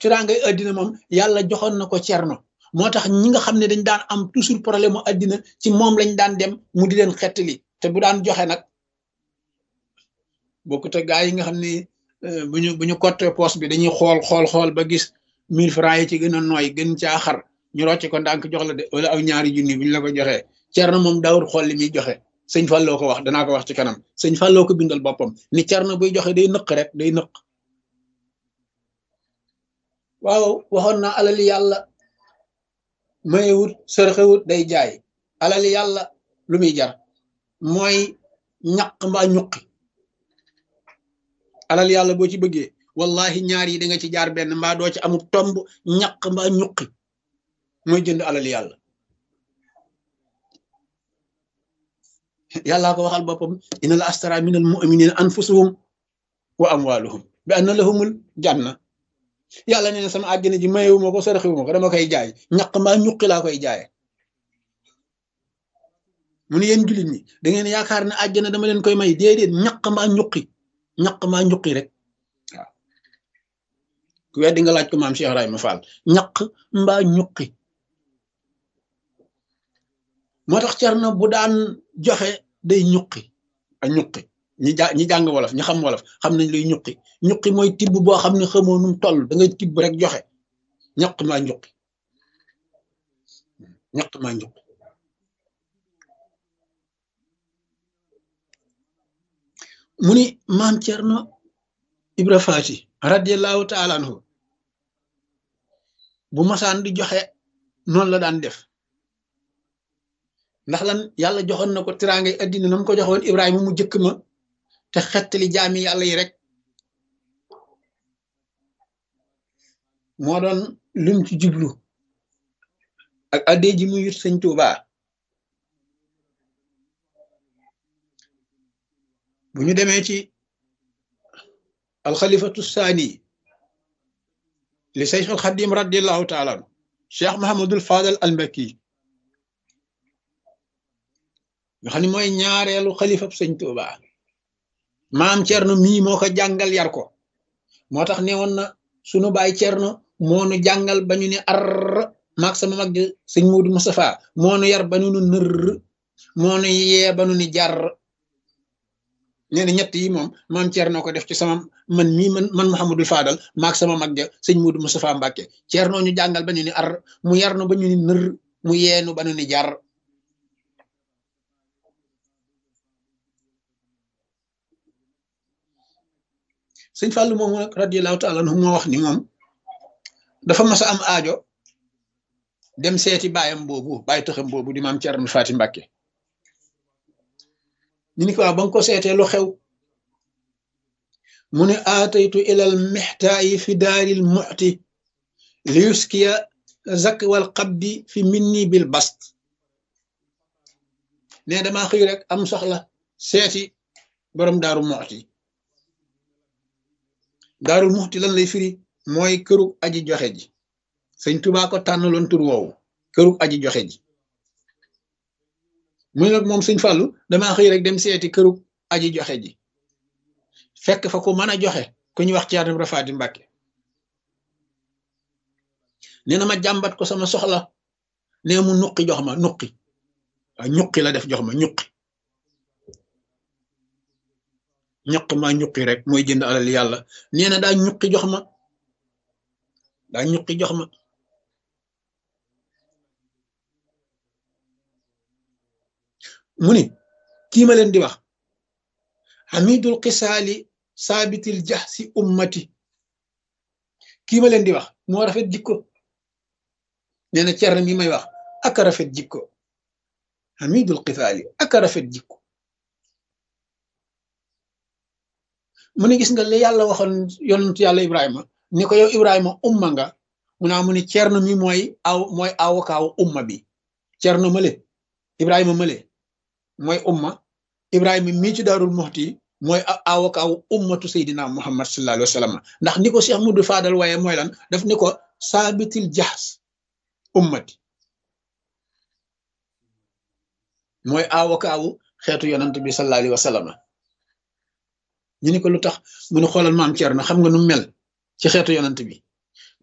tiraangay addina moom yàlla joxoon na ko Cerno moo tax ñi nga xam ne dañ daan am toujours problème mu addina ci moom lañ daan dem mu di leen xettali te bu daan joxe nag bokkut ak gaa yi nga xam ne bu ñu cotte poste bi dañuy xool ba gis 1000 francs yi ci gën a nooy gën caa xar ñu rocc ko ndànk jox la de wala aw ñaari junni bu ñu la ko joxee Cerno moom daawul xool li muy joxe sëñ Falloo ko wax danaa ko wax ci kanam sëñ Falloo ko bindal boppam ni Cerno buy joxe day nëq rek day nëq waaw waxoon naa alali yàlla mayewut sërxewut day jaay alali yàlla lu muy jar mooy ñaq mbaa ñuqi alal yàlla boo ci bëggee wallahi ñaar yi da nga ci jaar benn mbaa doo ci amul tomb ñaq mbaa ñuqi mooy jënd alal yàlla yàllaa ko waxal boppam inna la astara min al muminina anfusahum wa amwaluhum bi anna lahumul janna yàlla nee na sama àjjana ji mayewuma ko saraxewuma ko dama koy jaay ñaq mbaa ñuqi laa koy jaaye mu ne yéen jullit ñi da ngeen yaakaar ne àjjana dama leen koy may déedéet ñaq mbaa ñuqi rek waaw ku weddi nga laaj ko maam Cheikh Ibrahima Fall ñaq mbaa ñuqi moo tax Cerno bu daan joxe day ñuqi a ñuqi ñi jàng wolof ñi xam wolof xam nañ luy ñuqi mooy tibb boo xam ne xamoo num toll da ngay tibb rek joxe ñaq mbaa ñuqi mu ni maam Cerno Ibra Faati radiallahu taala anhu bu masaan di joxe noonu la daan def ndax lan yàlla joxoon na ko tiraangay addina na mu ko joxoon Ibrahima mu jëkk ma te xettali jaami yàlla yi rek moo doon lim ci jublu ak addee ji mu yut sëñ Tuubaa bu ñu demee ci alxalifatu saani li Seex al Xadim radiallahu taala anhu Cheikh Mahamadul Fadal al Mbakki nga xam ne mooy ñaareelu xalifab sëñ Tuuba maam Cerno mii moo ko jàngal yar ko moo tax ne woon na sunu baay Cerno moo nu jàngal ba ñu ne ar maag sama mag sëñ Muudu Mustafa moo nu yar ba nu nër moo nu yee ba nu ni jar nee na ñett yi moom maam Cerno ko def ci sama man mii man Mouhamadul Fadal maag sama mag ja sëñ Muudu Mustafa Mbàkke Cerno ñu jàngal ba ñu ni ar mu yar nu ba ñu ni nër mu yeenu ba nu ni jar sëñ Fàllu moomu nag radiyallahu taala anhu moo wax ni moom dafa mas a am aajo dem seeti baayam boobu baay tëxam boobu di maam Cerno Faati Mbàkke ñu ni ko waaw ba nga ko seetee lu xew mu ne aataytu ilal mixtaayi fi daaril muxti li yuskiya zak wal qabdi fi minni bil bast ne damaa xëy rek am soxla seeti borom daaru muxti daarul muxti lan lay firi mooy kërug aji joxe ji sëñ Tuubaa ko tànnaloon tur woowu kërug aji joxe ji muy nag moom sëñ Fàllu damaa xëy rek dem seeti kërug aji joxe ji fekk fa ku mën a joxe ku ñuy wax Ceerno Ibra Faati Mbàkke nee na ma jàmbat ko sama soxla nee mu nuqi jox ma nuqi waaw ñuqi la def jox ma ñuqi ñaq maa ñuqi rek mooy jënd alal yàlla nee na daa ñuqi jox ma mu ni kii ma leen di wax hamidul xisaali saabitil jaxsi ummati kii ma leen di wax moo rafet jikko nee na Cerno mi may wax aka rafet jikko hamidul xisaali aka rafet jikko mu ne gis nga li yàlla waxoon yonent yàlla Ibrahima ni ko yow Ibrahima umma nga mu ne Cerno mi mooy awokaaw umma bi Cerno male Ibrahima male mooy umma Ibrahima mii ci Daarul Muxti mooy awokaaw ummatu Seydina Muhammad sallallahu alayhi wa sallam ndax ni ko Cheikh Mudu Fadal waaye mooy lan daf ni ko saabitil jaxs ummati mooy awokaawu xeetu yonent bi sallallahu alayhi wa sallam ñu ni ko lu tax mu ne xoolal maam Cerno xam nga nu mel ci xeetu yonent bi